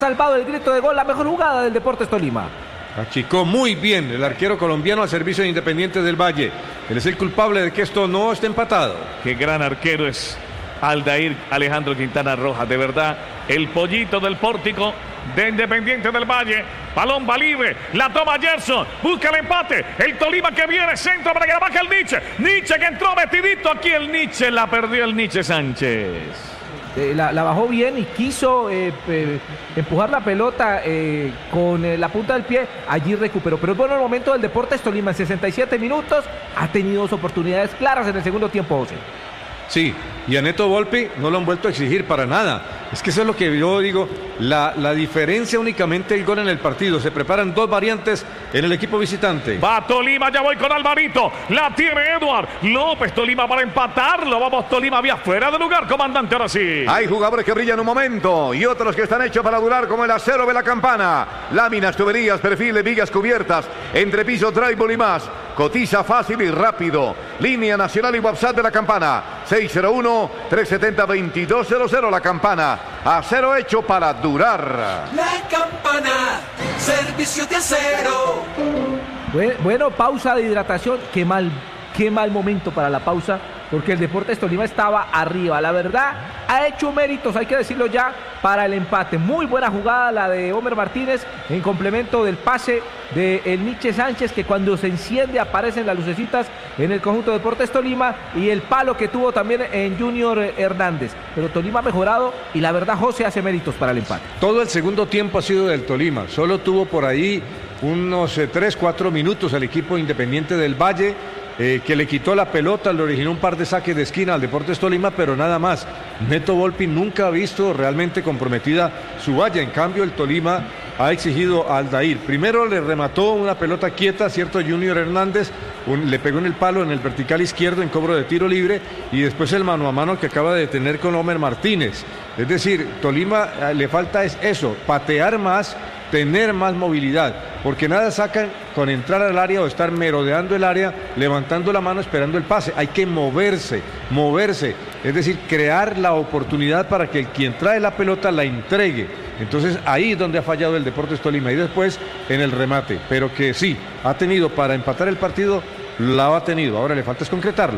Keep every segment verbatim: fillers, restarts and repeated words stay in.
salvado el grito de gol, la mejor jugada del Deportes Tolima. Achicó muy bien el arquero colombiano al servicio de Independiente del Valle. Él es el culpable de que esto no esté empatado. Qué gran arquero es Aldair Alejandro Quintana Rojas. De verdad, el pollito del pórtico de Independiente del Valle. Balón va libre, la toma Gerson, busca el empate. El Tolima que viene, centro para que la baje el Nietzsche. Nietzsche que entró metidito aquí el Nietzsche. La perdió el Nietzsche Sánchez. Eh, la, la bajó bien y quiso eh, eh, empujar la pelota eh, con eh, la punta del pie, allí recuperó, pero es bueno el momento del Deportes Tolima en sesenta y siete minutos, ha tenido dos oportunidades claras en el segundo tiempo, José. Sí, y a Neto Volpi no lo han vuelto a exigir para nada. Es que eso es lo que yo digo, la, la diferencia únicamente el gol en el partido. Se preparan dos variantes en el equipo visitante. Va Tolima, ya voy con Alvarito. La tiene Eduard López. Tolima para empatarlo. Vamos, Tolima, vía fuera de lugar, comandante, ahora sí. Hay jugadores que brillan un momento y otros que están hechos para durar, como el acero de la campana. Láminas, tuberías, perfiles, vigas cubiertas, entrepiso, drywall y más. Cotiza fácil y rápido. Línea nacional y WhatsApp de la campana. seis cero uno, tres siete cero, dos dos cero cero. La campana. Acero hecho para durar. La campana. Servicio de acero. Bueno, bueno, pausa de hidratación. Qué mal, qué mal momento para la pausa, porque el Deportes Tolima estaba arriba. La verdad, ha hecho méritos, hay que decirlo ya, para el empate. Muy buena jugada la de Homer Martínez en complemento del pase de el Nietzsche Sánchez, que cuando se enciende aparecen las lucecitas en el conjunto de Deportes Tolima, y el palo que tuvo también en Junior Hernández. Pero Tolima ha mejorado y la verdad José hace méritos para el empate. Todo el segundo tiempo ha sido del Tolima. Solo tuvo por ahí unos eh, tres, cuatro minutos al equipo Independiente del Valle, Eh, que le quitó la pelota, le originó un par de saques de esquina al Deportes Tolima, pero nada más. Neto Volpi nunca ha visto realmente comprometida su valla. En cambio, el Tolima ha exigido a Aldair. Primero le remató una pelota quieta, cierto, Junior Hernández, un, le pegó en el palo, en el vertical izquierdo, en cobro de tiro libre, y después el mano a mano que acaba de tener con Homer Martínez. Es decir, Tolima eh, le falta es eso, patear más, tener más movilidad, porque nada sacan con entrar al área o estar merodeando el área, levantando la mano esperando el pase. Hay que moverse, moverse, es decir, crear la oportunidad para que el quien trae la pelota la entregue. Entonces ahí es donde ha fallado el Deportes Tolima, y después en el remate, pero que sí, ha tenido para empatar el partido, la ha tenido, ahora le falta es concretarlo.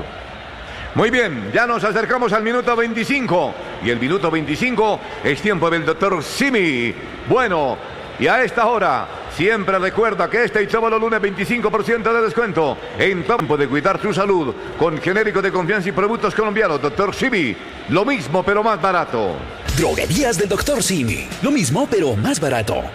Muy bien, ya nos acercamos al minuto veinticinco, y el minuto veinticinco es tiempo del doctor Simi. Bueno, y a esta hora, siempre recuerda que este y todos los lunes veinticinco por ciento de descuento en tiempo de cuidar tu salud con genérico de confianza y productos colombianos. doctor Simi, lo mismo pero más barato. Droguerías del doctor Simi, lo mismo pero más barato.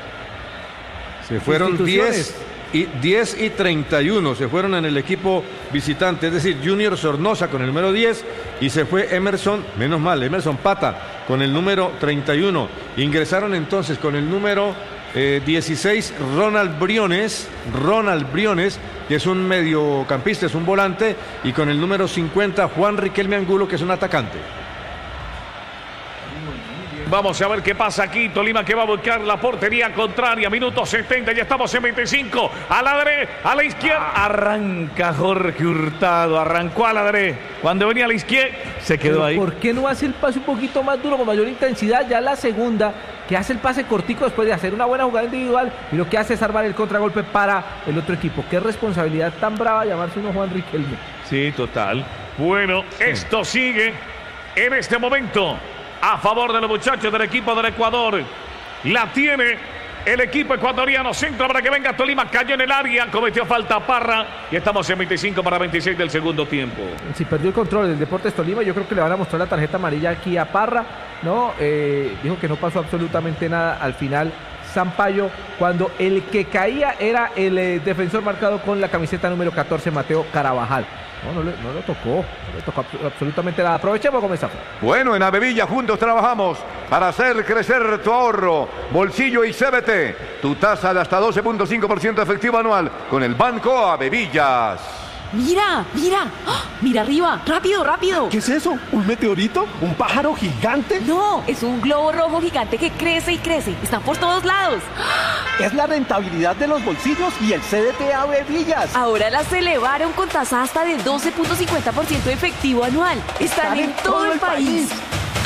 Se fueron diez y, diez y treinta y uno, se fueron en el equipo visitante, es decir, Junior Sornosa con el número diez, y se fue Emerson, menos mal, Emerson Pata con el número treinta y uno. Ingresaron entonces con el número Eh, dieciséis, Ronald Briones, Ronald Briones, que es un mediocampista, es un volante, y con el número cincuenta, Juan Riquelme Angulo, que es un atacante. Vamos a ver qué pasa aquí. Tolima que va a buscar la portería contraria. Minuto setenta, ya estamos en veinticinco. A la derecha, a la izquierda. Arranca Jorge Hurtado. Arrancó a la derecha. Cuando venía a la izquierda, se quedó Pero ahí. ¿por qué no hace el pase un poquito más duro, con mayor intensidad? Ya la segunda, que hace el pase cortico después de hacer una buena jugada individual, y lo que hace es armar el contragolpe para el otro equipo. Qué responsabilidad tan brava llamarse uno Juan Riquelme. Sí, total. Bueno, esto sigue en este momento a favor de los muchachos del equipo del Ecuador. La tiene el equipo ecuatoriano. Centro para que venga Tolima. Cayó en el área. Cometió falta Parra. Y estamos en veinticinco para veintiséis del segundo tiempo. Si perdió el control del Deportes Tolima, yo creo que le van a mostrar la tarjeta amarilla aquí a Parra, ¿no? Eh, dijo que no pasó absolutamente nada al final Sampaio, cuando el que caía era el eh, defensor marcado con la camiseta número catorce, Mateo Carabajal. No, no, le, no lo tocó, no le tocó absolutamente nada. Aprovechemos, comenzamos. Bueno, en Avevilla juntos trabajamos para hacer crecer tu ahorro, bolsillo y C B T. Tu tasa de hasta doce punto cinco por ciento efectivo anual con el Banco Avevillas. Mira, mira, ¡oh! Mira arriba, rápido, rápido. ¿Qué es eso? ¿Un meteorito? ¿Un pájaro gigante? No, es un globo rojo gigante que crece y crece. Están por todos lados. Es la rentabilidad de los bolsillos y el C D T Avevillas. Ahora las elevaron con tasa hasta de doce punto cincuenta por ciento efectivo anual. Están, Están en, en todo, todo el país. país.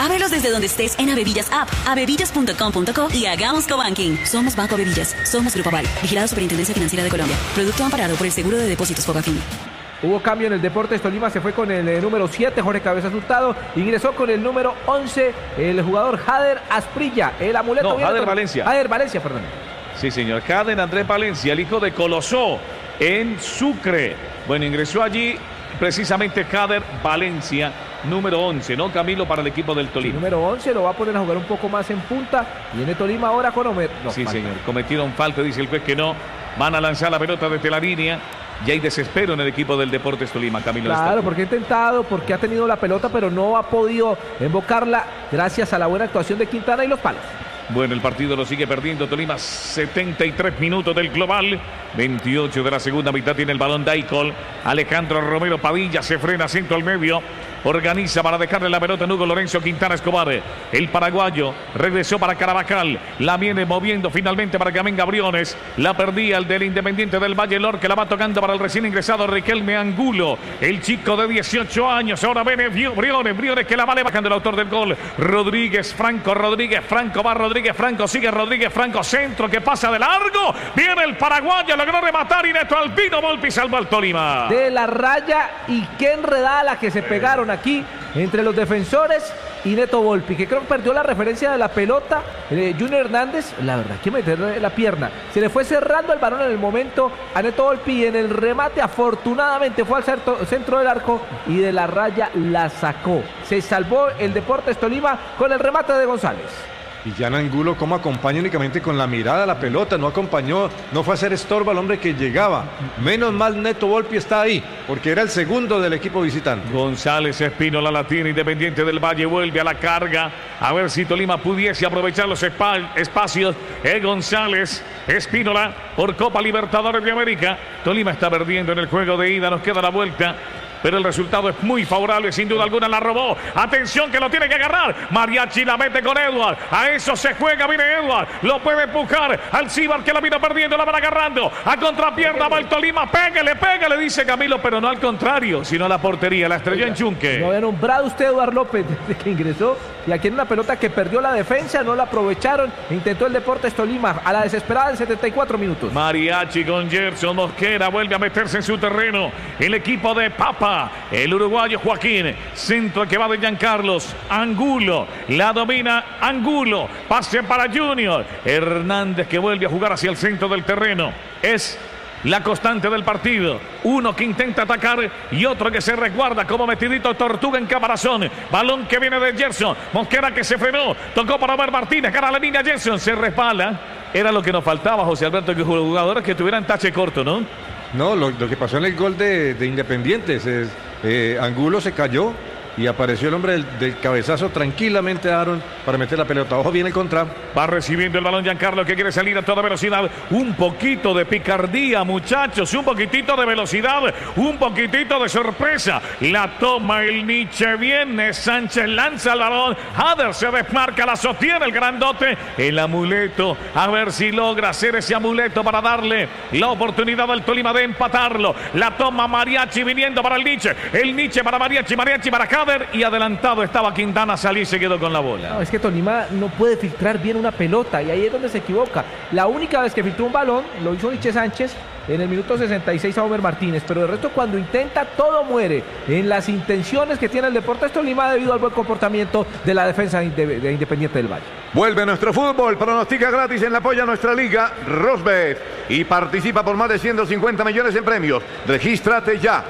Ábrelos desde donde estés en Avevillas App, avevillas punto com punto co y hagamos cobanking. Somos Banco Avevillas. Somos Grupo Aval. Vigilado Superintendencia Financiera de Colombia. Producto amparado por el Seguro de Depósitos Fogafín. Hubo cambio en el Deportes Tolima, se fue con el eh, número siete, Jorge Cabezas Hurtado, ingresó con el número once, el jugador Jader Asprilla, el amuleto. No, viene Jader con... Valencia. Jader Valencia, perdón. Sí, señor. Jader Andrés Valencia, el hijo de Colosó, en Sucre. Bueno, ingresó allí precisamente Jader Valencia, número once, ¿no, Camilo, para el equipo del Tolima? El número once lo va a poner a jugar un poco más en punta. Viene Tolima ahora con Homer. No, sí, falta. señor. Cometieron falta, dice el juez que no. Van a lanzar la pelota desde la línea. Y hay desespero en el equipo del Deportes Tolima, Camilo. Claro, Estatua. porque ha intentado, porque ha tenido la pelota, pero no ha podido invocarla gracias a la buena actuación de Quintana y los palos. Bueno, el partido lo sigue perdiendo Tolima. setenta y tres minutos del global. veintiocho de la segunda mitad tiene el balón Daicol. Alejandro Romero Padilla se frena, centro al medio. Organiza para dejarle la pelota en Hugo Lorenzo Quintana Escobar. El paraguayo regresó para Carabajal. La viene moviendo finalmente para que venga Briones. La perdía el del Independiente del Valle Lor, que la va tocando para el recién ingresado Riquelme Angulo. El chico de dieciocho años. Ahora viene Briones. Briones que la vale bajando el autor del gol. Rodríguez, Franco, Rodríguez, Franco, va Rodríguez, Franco, sigue Rodríguez, Franco, centro que pasa de largo. Viene el paraguayo, logró rematar y Neto Albino Volpi salvó al Tolima. De la raya y qué enredada la que se pegaron aquí entre los defensores y Neto Volpi, que creo que perdió la referencia de la pelota. eh, Junior Hernández, la verdad, hay que meterle la pierna. Se le fue cerrando el balón en el momento a Neto Volpi y en el remate afortunadamente fue al centro, centro del arco y de la raya la sacó. Se salvó el Deportes Tolima con el remate de González. Y Jan Angulo, ¿cómo acompaña únicamente con la mirada a la pelota? No acompañó, no fue a hacer estorbo al hombre que llegaba. Menos mal Neto Volpi está ahí, porque era el segundo del equipo visitante. González Espínola la tiene, Independiente del Valle vuelve a la carga. A ver si Tolima pudiese aprovechar los espacios. Eh, González Espínola por Copa Libertadores de América. Tolima está perdiendo en el juego de ida, nos queda la vuelta. Pero el resultado es muy favorable, sin duda alguna la robó. Atención que lo tiene que agarrar. Mariachi la mete con Edward. A eso se juega, viene Edward. Lo puede empujar al Cibar que la vino perdiendo, la van agarrando. A contrapierna va el Tolima. Pégale, pégale, dice Camilo, pero no al contrario, sino a la portería. La estrelló en Chunque. No había nombrado usted Eduard López desde que ingresó. Y aquí en una pelota que perdió la defensa, no la aprovecharon. Intentó el Deportes Tolima a la desesperada en setenta y cuatro minutos. Mariachi con Gerson Mosquera vuelve a meterse en su terreno. El equipo de Papa. El uruguayo Joaquín, centro que va de Giancarlos Angulo, la domina Angulo, pase para Junior Hernández que vuelve a jugar hacia el centro del terreno. Es la constante del partido, uno que intenta atacar y otro que se resguarda como metidito tortuga en caparazón. Balón que viene de Gerson Mosquera que se frenó, tocó para Robert Martínez, gana la línea Gerson, se resbala. Era lo que nos faltaba, José Alberto, que jugadores que tuvieran tache corto, ¿no? No, lo, lo que pasó en el gol de, de Independientes es, eh, Angulo se cayó y apareció el hombre del, del cabezazo tranquilamente, Aaron, para meter la pelota. Ojo, viene el contra. Va recibiendo el balón Giancarlo que quiere salir a toda velocidad. Un poquito de picardía, muchachos, un poquitito de velocidad, un poquitito de sorpresa. La toma el Nietzsche, viene Sánchez, lanza el balón. Hader se desmarca, la sostiene el grandote. El amuleto, a ver si logra hacer ese amuleto para darle la oportunidad al Tolima de empatarlo. La toma Mariachi viniendo para el Nietzsche. El Nietzsche para Mariachi, Mariachi para acá. Y adelantado estaba Quintana, salió y se quedó con la bola. No, es que Tolima no puede filtrar bien una pelota y ahí es donde se equivoca. La única vez que filtró un balón lo hizo Nietzsche Sánchez en el minuto sesenta y seis a Homer Martínez, pero de resto cuando intenta todo muere en las intenciones que tiene el Deportes Tolima debido al buen comportamiento de la defensa de Independiente del Valle. Vuelve nuestro fútbol, pronostica gratis en la apoya a nuestra liga Rosbet y participa por más de ciento cincuenta millones en premios. Regístrate ya,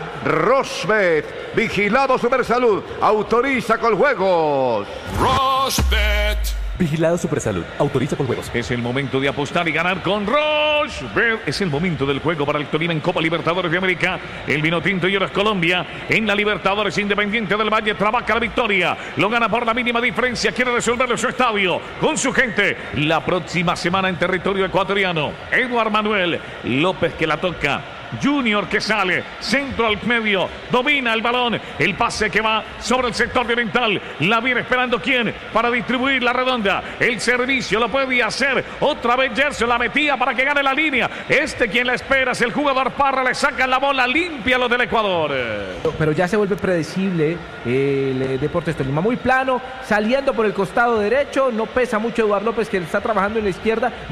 Rosbet, vigilado Supersalud, autoriza con juegos. Rosbet. Vigilado Supersalud. Autoriza con juegos. Es el momento de apostar y ganar con Rosbet. Es el momento del juego para el Tolima en Copa Libertadores de América. El vino tinto y ahora es Colombia. En la Libertadores, Independiente del Valle trabaja la victoria. Lo gana por la mínima diferencia. Quiere resolverlo en su estadio con su gente. La próxima semana en territorio ecuatoriano. Eduard Manuel López que la toca. Junior que sale, centro al medio, domina el balón, el pase que va sobre el sector de Oriental, la viene esperando quién para distribuir la redonda, el servicio lo puede hacer, otra vez Gerson la metía para que gane la línea, este quien la espera es el jugador Parra, le sacan la bola limpia a los del Ecuador. Pero ya se vuelve predecible el Deportes Tolima, muy plano, saliendo por el costado derecho, no pesa mucho Eduardo López que está trabajando en la izquierda.